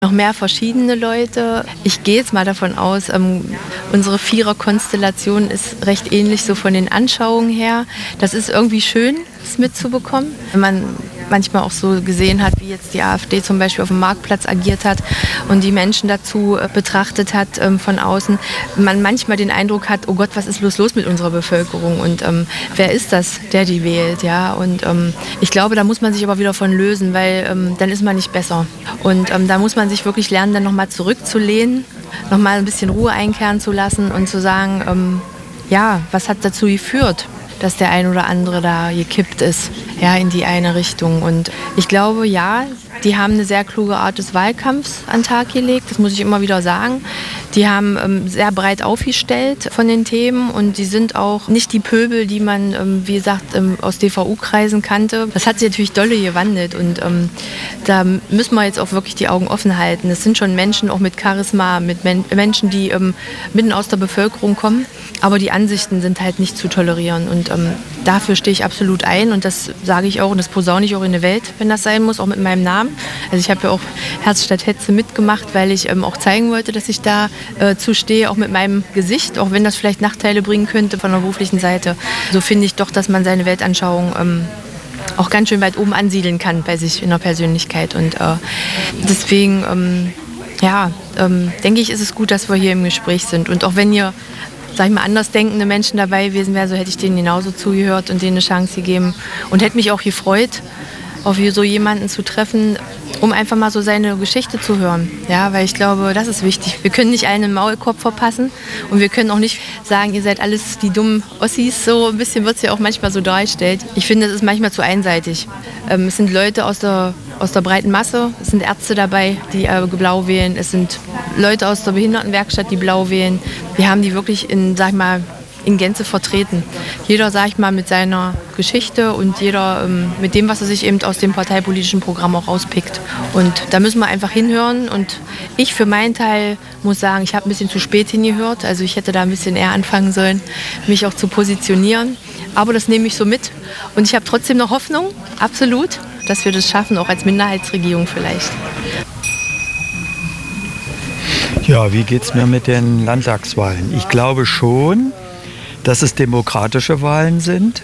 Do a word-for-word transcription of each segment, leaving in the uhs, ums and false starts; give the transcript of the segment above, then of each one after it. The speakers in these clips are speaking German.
Noch mehr verschiedene Leute. Ich gehe jetzt mal davon aus, ähm, unsere Vierer-Konstellation ist recht ähnlich so von den Anschauungen her. Das ist irgendwie schön, das mitzubekommen. Wenn man manchmal auch so gesehen hat, wie jetzt die AfD zum Beispiel auf dem Marktplatz agiert hat und die Menschen dazu äh, betrachtet hat ähm, von außen, man manchmal den Eindruck hat, oh Gott, was ist los los mit unserer Bevölkerung und ähm, wer ist das, der die wählt, ja? Und ähm, ich glaube, da muss man sich aber wieder von lösen, weil ähm, dann ist man nicht besser. Und ähm, da muss man sich wirklich lernen, dann nochmal zurückzulehnen, nochmal ein bisschen Ruhe einkehren zu lassen und zu sagen, ähm, ja, was hat dazu geführt, dass der ein oder andere da gekippt ist, ja, in die eine Richtung. Und ich glaube, ja, die haben eine sehr kluge Art des Wahlkampfs an den Tag gelegt, das muss ich immer wieder sagen. Die haben ähm, sehr breit aufgestellt von den Themen und die sind auch nicht die Pöbel, die man, ähm, wie gesagt, ähm, aus D V U-Kreisen kannte. Das hat sich natürlich dolle gewandelt und ähm, da müssen wir jetzt auch wirklich die Augen offen halten. Es sind schon Menschen auch mit Charisma, mit Men- Menschen, die ähm, mitten aus der Bevölkerung kommen, aber die Ansichten sind halt nicht zu tolerieren und ähm, dafür stehe ich absolut ein und das sage ich auch und das posaune ich auch in die Welt, wenn das sein muss, auch mit meinem Namen. Also ich habe ja auch Herz statt Hetze mitgemacht, weil ich ähm, auch zeigen wollte, dass ich da äh, zu stehe, auch mit meinem Gesicht, auch wenn das vielleicht Nachteile bringen könnte von der beruflichen Seite. So finde ich doch, dass man seine Weltanschauung ähm, auch ganz schön weit oben ansiedeln kann bei sich in der Persönlichkeit. Und äh, deswegen, ähm, ja, ähm, denke ich, ist es gut, dass wir hier im Gespräch sind. Und auch wenn ihr, sag ich mal, anders denkende Menschen dabei gewesen wären, so hätte ich denen genauso zugehört und denen eine Chance gegeben. Und hätte mich auch gefreut, auf so jemanden zu treffen, um einfach mal so seine Geschichte zu hören. Ja, weil ich glaube, das ist wichtig. Wir können nicht allen einen Maulkorb verpassen und wir können auch nicht sagen, ihr seid alles die dummen Ossis. So ein bisschen wird es ja auch manchmal so dargestellt. Ich finde, es ist manchmal zu einseitig. Ähm, es sind Leute aus der, aus der breiten Masse, es sind Ärzte dabei, die äh, blau wählen, es sind Leute aus der Behindertenwerkstatt, die blau wählen. Wir haben die wirklich in, sag ich mal, in Gänze vertreten. Jeder, sag ich mal, mit seiner Geschichte und jeder ähm, mit dem, was er sich eben aus dem parteipolitischen Programm auch rauspickt. Und da müssen wir einfach hinhören. Und ich für meinen Teil muss sagen, ich habe ein bisschen zu spät hingehört. Also ich hätte da ein bisschen eher anfangen sollen, mich auch zu positionieren. Aber das nehme ich so mit. Und ich habe trotzdem noch Hoffnung, absolut, dass wir das schaffen, auch als Minderheitsregierung vielleicht. Ja, wie geht es mir mit den Landtagswahlen? Ich glaube schon, dass es demokratische Wahlen sind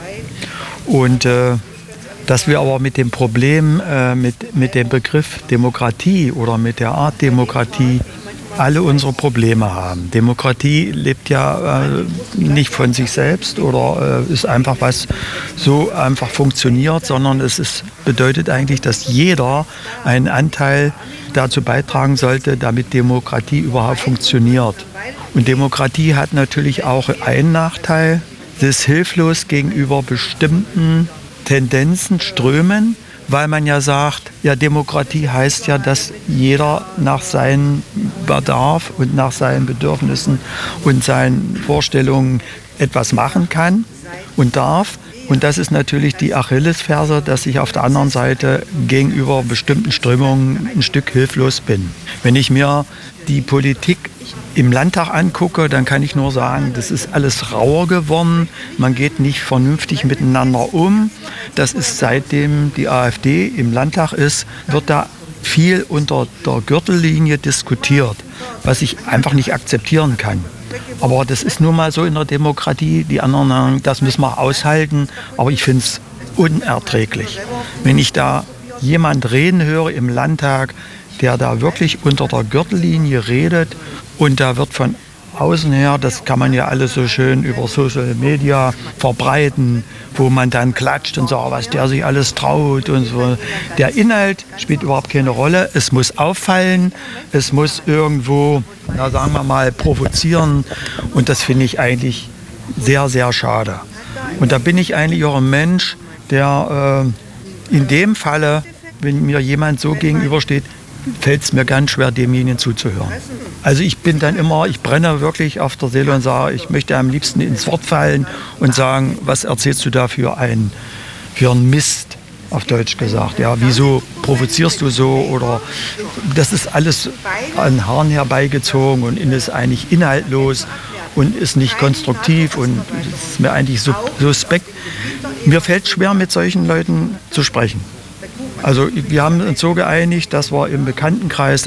und äh, dass wir aber mit dem Problem, äh, mit, mit dem Begriff Demokratie oder mit der Art Demokratie alle unsere Probleme haben. Demokratie lebt ja äh, nicht von sich selbst oder äh, ist einfach was so einfach funktioniert, sondern es ist, bedeutet eigentlich, dass jeder einen Anteil dazu beitragen sollte, damit Demokratie überhaupt funktioniert. Und Demokratie hat natürlich auch einen Nachteil, sie ist hilflos gegenüber bestimmten Tendenzen, Strömen, weil man ja sagt, ja, Demokratie heißt ja, dass jeder nach seinem Bedarf und nach seinen Bedürfnissen und seinen Vorstellungen etwas machen kann und darf. Und das ist natürlich die Achillesferse, dass ich auf der anderen Seite gegenüber bestimmten Strömungen ein Stück hilflos bin. Wenn ich mir die Politik im Landtag angucke, dann kann ich nur sagen, das ist alles rauer geworden. Man geht nicht vernünftig miteinander um. Das ist seitdem die AfD im Landtag ist, wird da viel unter der Gürtellinie diskutiert, was ich einfach nicht akzeptieren kann. Aber das ist nun mal so in der Demokratie. Die anderen sagen, das müssen wir aushalten. Aber ich finde es unerträglich. Wenn ich da jemand reden höre im Landtag, der da wirklich unter der Gürtellinie redet und da wird von außen her, das kann man ja alles so schön über Social Media verbreiten, wo man dann klatscht und sagt, was der sich alles traut und so. Der Inhalt spielt überhaupt keine Rolle. Es muss auffallen, es muss irgendwo, na, sagen wir mal, provozieren und das finde ich eigentlich sehr, sehr schade. Und da bin ich eigentlich auch ein Mensch, der äh, in dem Falle, wenn mir jemand so gegenübersteht, fällt es mir ganz schwer, demjenigen zuzuhören. Also ich bin dann immer, ich brenne wirklich auf der Seele und sage, ich möchte am liebsten ins Wort fallen und sagen, was erzählst du da für einen für einen Mist, auf Deutsch gesagt. Ja, wieso provozierst du so? Oder das ist alles an Haaren herbeigezogen und ist eigentlich inhaltlos und ist nicht konstruktiv und ist mir eigentlich suspekt. Mir fällt schwer, mit solchen Leuten zu sprechen. Also wir haben uns so geeinigt, dass wir im Bekanntenkreis